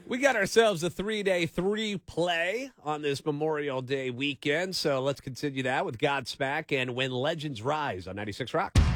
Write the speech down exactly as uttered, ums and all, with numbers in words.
We got ourselves a three-day three-play on this Memorial Day weekend, so let's continue that with Godsmack and When Legends Rise on ninety-six Rock.